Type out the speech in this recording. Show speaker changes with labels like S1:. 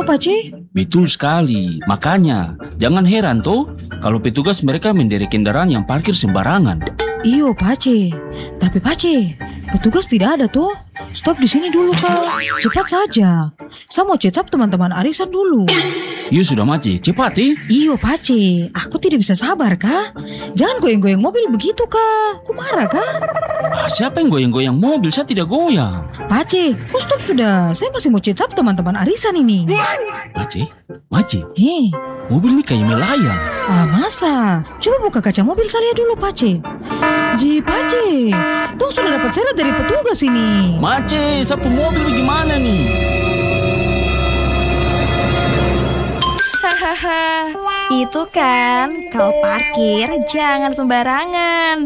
S1: Pace?
S2: Betul sekali. Makanya, jangan heran toh kalau petugas mereka menderek kendaraan yang parkir sembarangan.
S1: Iyo Pace. Tapi Pace, petugas tidak ada tuh. Stop di sini dulu Kak. Cepat saja. Saya mau cecap teman-teman arisan dulu.
S2: Iya sudah Mace, cepat
S1: Iyo Pace, aku tidak bisa sabar Kak. Jangan goyang-goyang mobil begitu Kak. Aku marah Kak.
S2: Siapa yang goyang-goyang mobil? Saya tidak goyang.
S1: Pace, stop sudah. Saya masih mau cecap teman-teman arisan ini.
S2: Mace, mobil ini kayak melayang.
S1: Masa? Coba buka kaca mobil saya dulu Pace. Pace, tuh sudah dapat seret dari petugas ini.
S2: Mace, sapu mobil bagaimana nih?
S3: Hahaha, itu kan kau parkir jangan sembarangan.